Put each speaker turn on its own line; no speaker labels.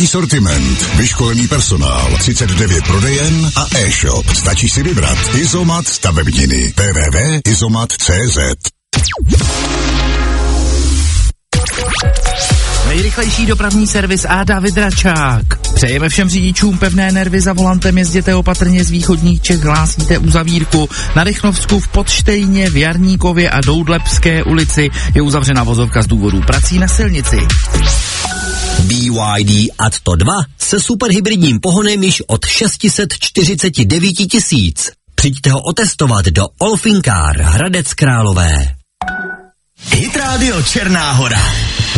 Velký sortiment, vyškolený personál, 39 prodejen a e-shop. Stačí si vybrat. Izomat stavebniny. www.izomat.cz.
Nejrychlejší dopravní servis a David Račák. Přejeme všem řidičům pevné nervy za volantem, jezděte opatrně z východních Čech, hlásíte uzavírku. Na Rychnovsku, v Podštejně, v Jarníkově a Doudlebské ulici je uzavřena vozovka z důvodů prací na silnici.
BYD Atto 2 se superhybridním pohonem již od 649 000. Přijďte ho otestovat do Olfinkár Hradec Králové.
Hit Radio Černá Hora.